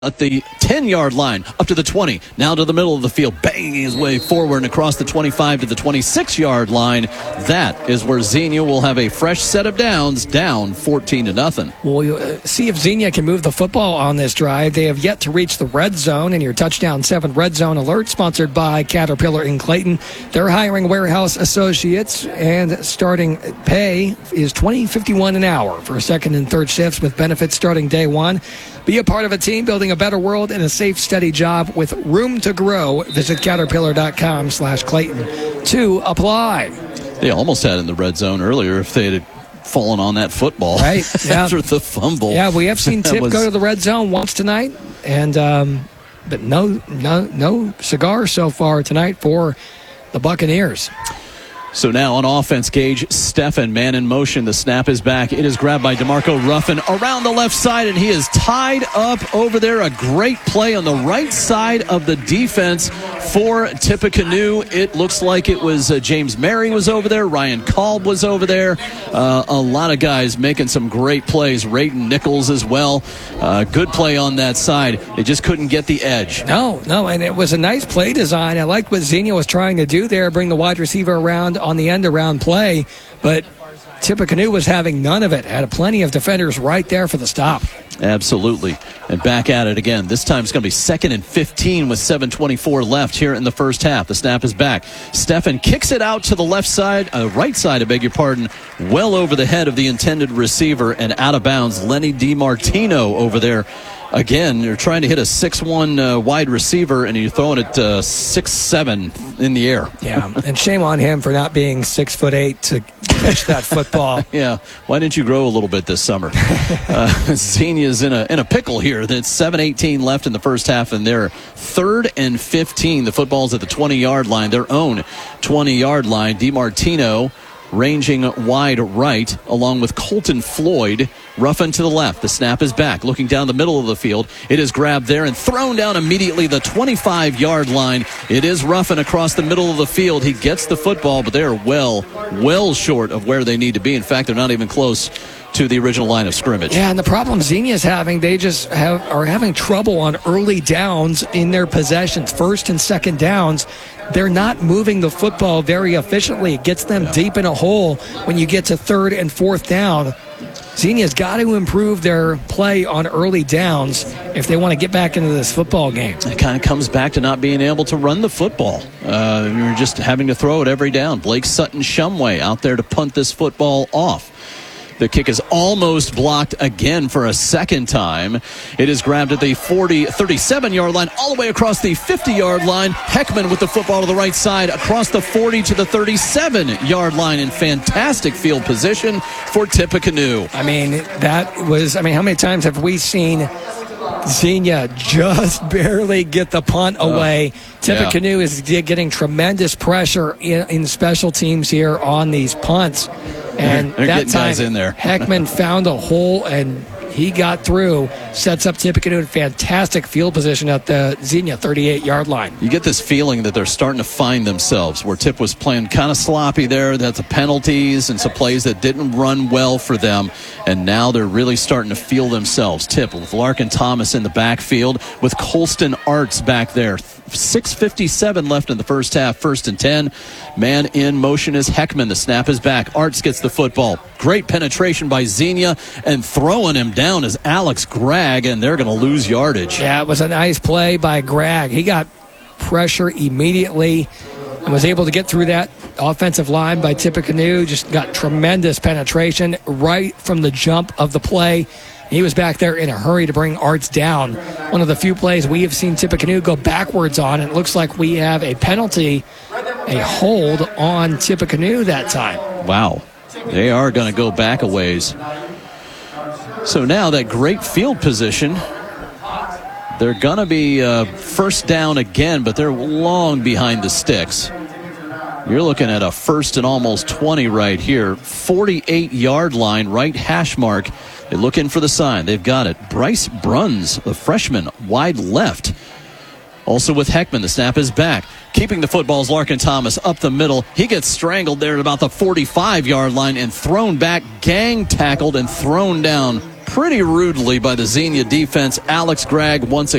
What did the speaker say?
at the 10-yard line, up to the 20, now to the middle of the field, banging his way forward and across the 25 to the 26-yard line. That is where Xenia will have a fresh set of downs, down 14-0. We'll see if Xenia can move the football on this drive. They have yet to reach the red zone, and your Touchdown 7 Red Zone Alert, sponsored by Caterpillar in Clayton. They're hiring warehouse associates, and starting pay is $20.51 an hour for second and third shifts with benefits starting day one. Be a part of a team building a better world and a safe, steady job with room to grow. Visit Caterpillar.com/Clayton to apply. They almost had in the red zone earlier if they had fallen on that football, right? Yeah. After the fumble. Yeah, we have seen Tip go to the red zone once tonight, and but no cigar so far tonight for the Buccaneers. So now on offense, Gage Steffen, man in motion. The snap is back. It is grabbed by DeMarco Ruffin around the left side, and he is tied up over there. A great play on the right side of the defense for Tippecanoe. It looks like it was James Mary was over there. Ryan Kolb was over there. A lot of guys making some great plays. Rayton Nichols as well. Good play on that side. They just couldn't get the edge. No, and it was a nice play design. I liked what Xenia was trying to do there, bring the wide receiver around on the end-around play, but Tippecanoe was having none of it. Had plenty of defenders right there for the stop. Absolutely. And back at it again. This time it's going to be 2nd and 15 with 7:24 left here in the first half. The snap is back. Steffen kicks it out to the right side, I beg your pardon, well over the head of the intended receiver and out of bounds. Lenny DiMartino over there. Again, you're trying to hit a 6'1" wide receiver, and you're throwing it 6'7" in the air. Yeah, and shame on him for not being 6'8" to catch that football. Yeah, why didn't you grow a little bit this summer? Xenia's in a pickle here. It's 7:18 left in the first half, and they're 3rd and 15. The football's at the 20-yard line, their own 20-yard line. DiMartino ranging wide right, along with Colton Floyd. Ruffin to the left. The snap is back. Looking down the middle of the field. It is grabbed there and thrown down immediately the 25-yard line. It is Ruffin across the middle of the field. He gets the football, but they're well short of where they need to be. In fact, they're not even close to the original line of scrimmage. Yeah, and the problem Xenia's having, they just are having trouble on early downs in their possessions, first and second downs. They're not moving the football very efficiently. It gets them deep in a hole when you get to 3rd and 4th down. Xenia's got to improve their play on early downs if they want to get back into this football game. It kind of comes back to not being able to run the football. You're just having to throw it every down. Blake Sutton-Shumway out there to punt this football off. The kick is almost blocked again for a second time. It is grabbed at the 37-yard line, all the way across the 50-yard line. Heckman with the football to the right side, across the 40 to the 37-yard line in fantastic field position for Tippecanoe. How many times have we seen Xenia just barely get the punt away? Tippecanoe is getting tremendous pressure in special teams here on these punts. And they're that time, guys in there. Heckman found a hole, and he got through, sets up Tippecanoe in fantastic field position at the Xenia 38-yard line. You get this feeling that they're starting to find themselves, where Tip was playing kind of sloppy there. That's the penalties and some plays that didn't run well for them, and now they're really starting to feel themselves. Tip with Larkin Thomas in the backfield, with Colston Arts back there. 6:57 left in the first half, 1st and 10. Man in motion is Heckman. The snap is back. Arts gets the football. Great penetration by Xenia, and throwing him down is Alex Gregg, and they're going to lose yardage. Yeah, it was a nice play by Gregg. He got pressure immediately and was able to get through that offensive line by Tippecanoe. Just got tremendous penetration right from the jump of the play. He was back there in a hurry to bring Arts down. One of the few plays we have seen Tippecanoe go backwards on. It looks like we have a penalty, a hold on Tippecanoe that time. Wow. They are going to go back a ways. So now that great field position, they're going to be first down again, but they're long behind the sticks. You're looking at a 1st and almost 20 right here. 48-yard line, right hash mark. They look in for the sign. They've got it. Bryce Bruns, the freshman, wide left. Also with Heckman, the snap is back. Keeping the football is Larkin Thomas up the middle. He gets strangled there at about the 45-yard line and thrown back, gang tackled and thrown down pretty rudely by the Xenia defense. Alex Gregg once